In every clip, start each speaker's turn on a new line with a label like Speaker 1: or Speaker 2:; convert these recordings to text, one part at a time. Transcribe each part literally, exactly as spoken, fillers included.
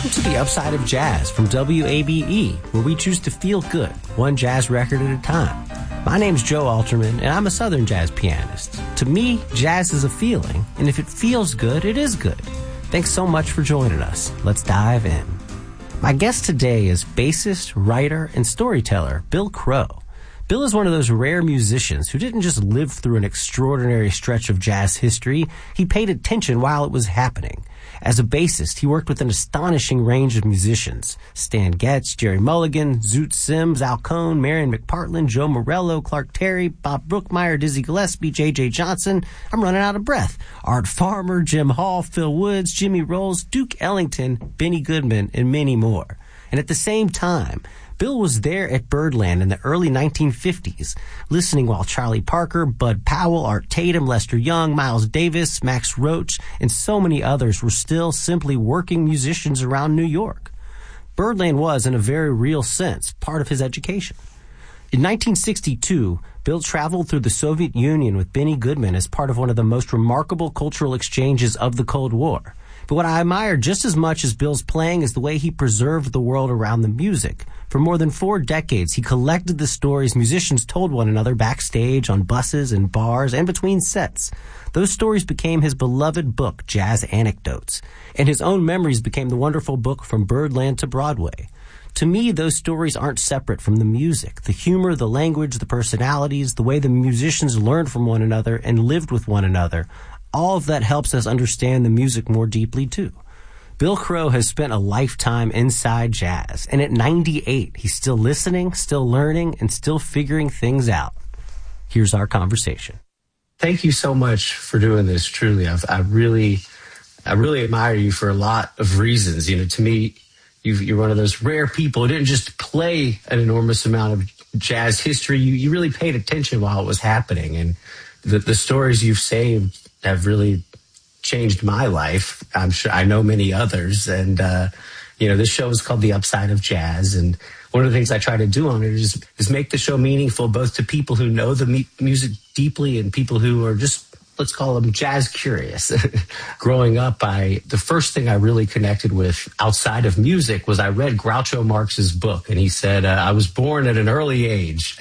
Speaker 1: Welcome to the Upside of Jazz from W A B E, where we choose to feel good, one jazz record at a time. My name's Joe Alterman, and I'm a Southern jazz pianist. To me, jazz is a feeling, and if it feels good, it is good. Thanks so much for joining us. Let's dive in. My guest today is bassist, writer, and storyteller Bill Crow. Bill is one of those rare musicians who didn't just live through an extraordinary stretch of jazz history, he paid attention while it was happening. As a bassist, he worked with an astonishing range of musicians. Stan Getz, Jerry Mulligan, Zoot Sims, Al Cohn, Marion McPartland, Joe Morello, Clark Terry, Bob Brookmeyer, Dizzy Gillespie, J J Johnson. I'm running out of breath. Art Farmer, Jim Hall, Phil Woods, Jimmy Rolls, Duke Ellington, Benny Goodman, and many more. And at the same time, Bill was there at Birdland in the early nineteen fifties, listening while Charlie Parker, Bud Powell, Art Tatum, Lester Young, Miles Davis, Max Roach, and so many others were still simply working musicians around New York. Birdland was, in a very real sense, part of his education. In nineteen sixty-two, Bill traveled through the Soviet Union with Benny Goodman as part of one of the most remarkable cultural exchanges of the Cold War. But what I admire just as much as Bill's playing is the way he preserved the world around the music. For more than four decades, he collected the stories musicians told one another backstage, on buses, in bars, and between sets. Those stories became his beloved book, Jazz Anecdotes, and his own memories became the wonderful book From Birdland to Broadway. To me, those stories aren't separate from the music. The humor, the language, the personalities, the way the musicians learned from one another and lived with one another, all of that helps us understand the music more deeply, too. Bill Crow has spent a lifetime inside jazz, and at ninety-eight, he's still listening, still learning, and still figuring things out. Here's our conversation.
Speaker 2: Thank you so much for doing this, truly. I've, I really, I really admire you for a lot of reasons. You know, to me, you've, you're one of those rare people who didn't just play an enormous amount of jazz history. You, you really paid attention while it was happening, and the, the stories you've saved have really changed my life. I'm sure I know many others. And, uh, you know, this show is called The Upside of Jazz. And one of the things I try to do on it is, is make the show meaningful both to people who know the mu- music deeply and people who are just, let's call them jazz curious. Growing up, I, the first thing I really connected with outside of music was I read Groucho Marx's book. And he said, uh, I was born at an early age.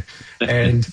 Speaker 2: And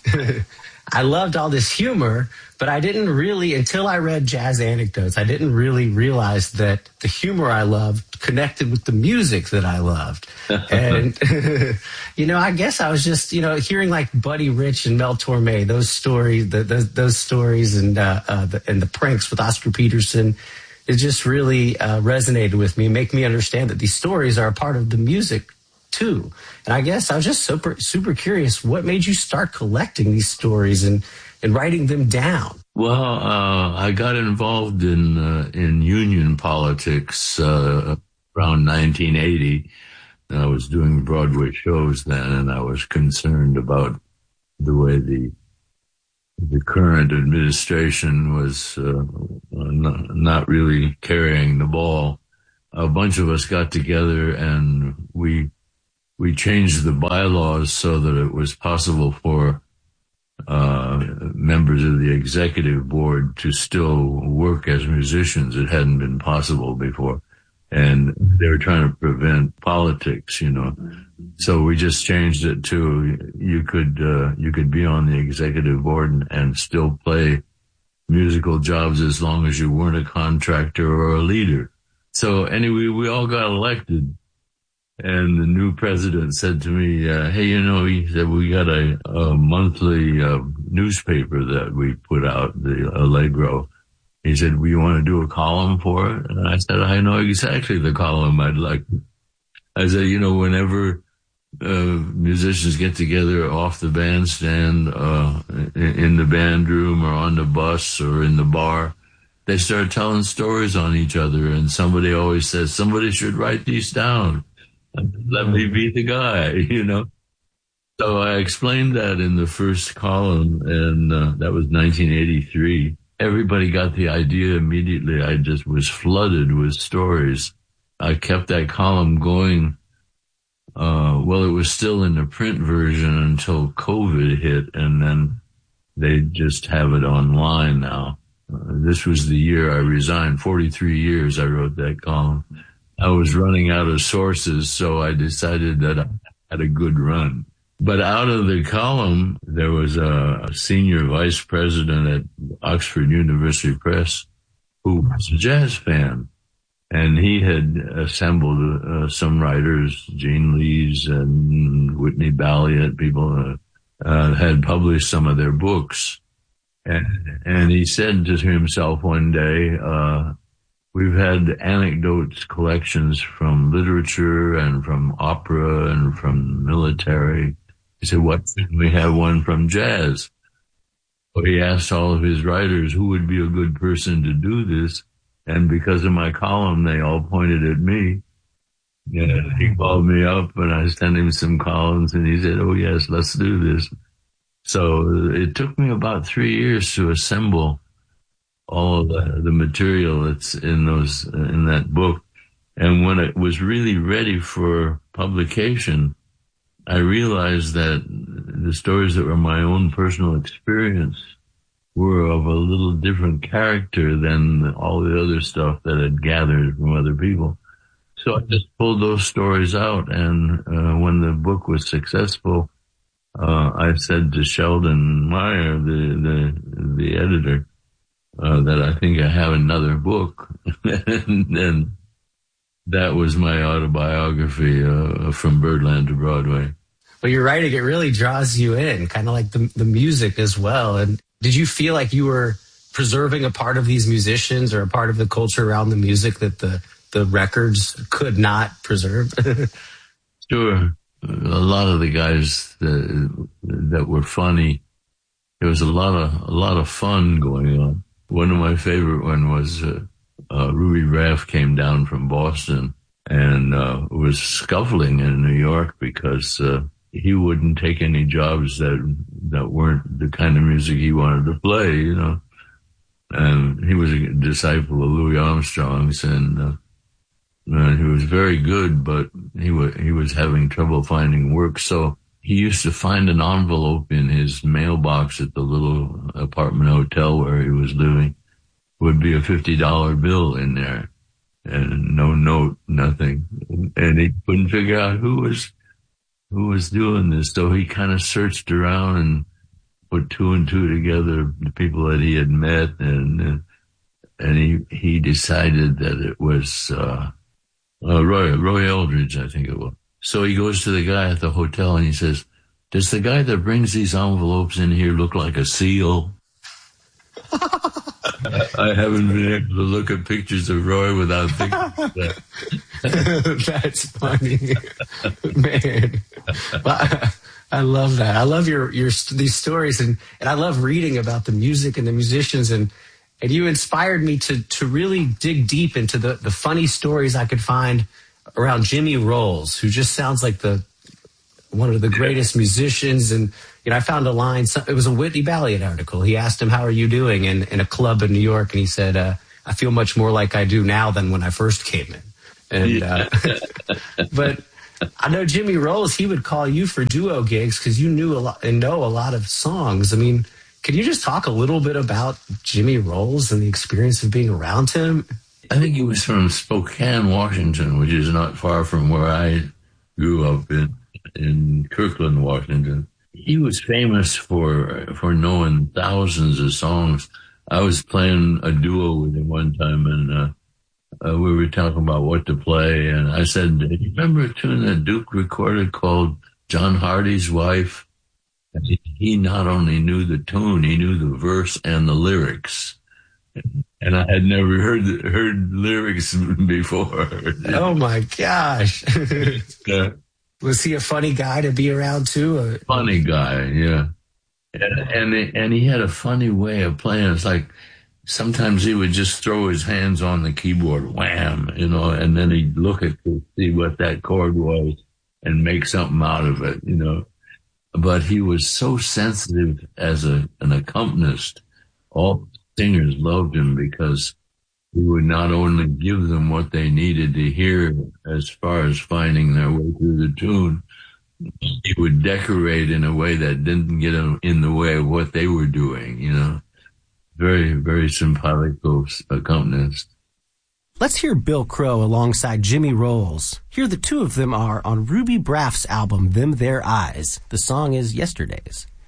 Speaker 2: I loved all this humor, but I didn't really, until I read Jazz Anecdotes, I didn't really realize that the humor I loved connected with the music that I loved. And, you know, I guess I was just, you know, hearing like Buddy Rich and Mel Torme, those stories, the, the, those stories and, uh, uh, the, and the pranks with Oscar Peterson, it just really uh, resonated with me, make me understand that these stories are a part of the music too. And I guess I was just super, super curious, what made you start collecting these stories and, and writing them down?
Speaker 3: Well, uh, I got involved in uh, in union politics uh, around nineteen eighty. I was doing Broadway shows then, and I was concerned about the way the the current administration was uh, not, not really carrying the ball. A bunch of us got together and we we changed the bylaws so that it was possible for uh, members of the executive board to still work as musicians. It hadn't been possible before. And they were trying to prevent politics, you know. So we just changed it to you could, uh, you could be on the executive board and, and still play musical jobs as long as you weren't a contractor or a leader. So anyway, we all got elected. And the new president said to me, uh, hey, you know, he said, we got a, a monthly uh, newspaper that we put out, the Allegro. He said, well, you want to do a column for it? And I said, I know exactly the column I'd like. I said, you know, whenever uh, musicians get together off the bandstand, uh, in, in the band room or on the bus or in the bar, they start telling stories on each other. And somebody always says, somebody should write these down. Let me be the guy, you know. So I explained that in the first column, and uh, that was nineteen eighty-three. Everybody got the idea immediately. I just was flooded with stories. I kept that column going. Uh, well, it was still in the print version until COVID hit, and then they just have it online now. Uh, this was the year I resigned. forty-three years I wrote that column. I was running out of sources, so I decided that I had a good run. But out of the column, there was a, a senior vice president at Oxford University Press who was a jazz fan. And he had assembled uh, some writers, Gene Lees and Whitney Balliet, people uh, uh, had published some of their books. And, and he said to himself one day, uh, we've had anecdotes, collections from literature and from opera and from military. He said, what if we have one from jazz? So he asked all of his writers who would be a good person to do this. And because of my column, they all pointed at me. Yeah, he called me up and I sent him some columns and he said, oh yes, let's do this. So it took me about three years to assemble all of the, the material that's in those, in that book. And when it was really ready for publication, I realized that the stories that were my own personal experience were of a little different character than all the other stuff that had gathered from other people. So I just pulled those stories out, and uh, when the book was successful, uh, I said to Sheldon Meyer, the the, the editor, uh, that I think I have another book, and then that was my autobiography, uh, From Birdland to Broadway.
Speaker 2: Well, you're writing, it really draws you in, kind of like the the music as well. And did you feel like you were preserving a part of these musicians or a part of the culture around the music that the, the records could not preserve?
Speaker 3: Sure. A lot of the guys that, that were funny, there was a lot of, a lot of fun going on. One of my favorite one was, uh, uh, Ruby Raff came down from Boston and, uh, was scuffling in New York because, uh, he wouldn't take any jobs that that weren't the kind of music he wanted to play, you know. And he was a disciple of Louis Armstrong's, and, uh, and he was very good, but he was he was having trouble finding work. So he used to find an envelope in his mailbox at the little apartment hotel where he was living. Would be a fifty dollar bill in there, and no note, nothing. And he couldn't figure out who was. who was doing this. So he kind of searched around and put two and two together, the people that he had met, and and he he decided that it was uh, uh, Roy, Roy Eldridge, I think it was. So he goes to the guy at the hotel and he says, does the guy that brings these envelopes in here look like a seal? I haven't been able to look at pictures of Roy without thinking of that.
Speaker 2: That's funny, man. I, I love that. I love your your these stories, and, and I love reading about the music and the musicians, and and you inspired me to to really dig deep into the the funny stories I could find around Jimmy Rolls, who just sounds like the one of the greatest musicians. And you know, I found a line. It was a Whitney Balliet article. He asked him, "How are you doing?" in in a club in New York, and he said, uh, "I feel much more like I do now than when I first came in." And uh, but I know Jimmy Rolls, he would call you for duo gigs because you knew a lot and know a lot of songs. I mean, can you just talk a little bit about Jimmy Rolls and the experience of being around him?
Speaker 3: I think he was from Spokane, Washington, which is not far from where I grew up in in Kirkland, Washington. He was famous for for knowing thousands of songs. I was playing a duo with him one time, and uh, uh, we were talking about what to play. And I said, "Do you remember a tune that Duke recorded called John Hardy's Wife?" And he, he not only knew the tune, he knew the verse and the lyrics. And I had never heard heard lyrics before.
Speaker 2: Oh my gosh!
Speaker 3: Yeah.
Speaker 2: Was he a funny guy to be around too?
Speaker 3: Funny guy, yeah. And, and and he had a funny way of playing. It's like sometimes he would just throw his hands on the keyboard, wham, you know, and then he'd look at to see what that chord was and make something out of it, you know. But he was so sensitive as a an accompanist. All singers loved him because he would not only give them what they needed to hear as far as finding their way through the tune, he would decorate in a way that didn't get in the way of what they were doing, you know. Very, very simpatico accompanist.
Speaker 1: Let's hear Bill Crow alongside Jimmy Rolls. Here the two of them are on Ruby Braff's album, Them Their Eyes. The song is Yesterdays.